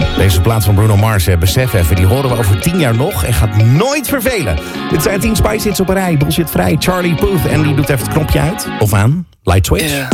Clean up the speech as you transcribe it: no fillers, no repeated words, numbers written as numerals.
Deze plaat van Bruno Mars, besef even, die horen we over 10 jaar nog en gaat nooit vervelen. Dit zijn 10 Spice Hits op een rij, bullshitvrij. Charlie Puth en die doet even het knopje uit. Of aan. Light switch. Yeah.